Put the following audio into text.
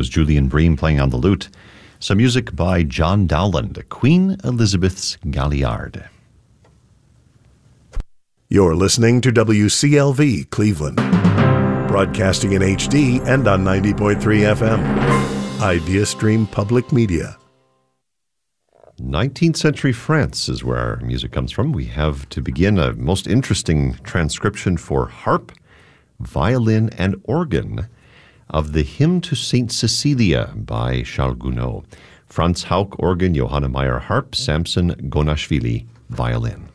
was Julian Bream playing on the lute. Some music by John Dowland, Queen Elizabeth's Galliard. You're listening to WCLV Cleveland, broadcasting in HD and on 90.3 FM. Idea Stream Public Media. 19th century France is where our music comes from. We have, to begin, a most interesting transcription for harp, violin, and organ of the Hymn to St. Cecilia by Charles Gounod. Franz Hauck, organ, Johanna Meyer, harp, Samson Gonashvili, violin.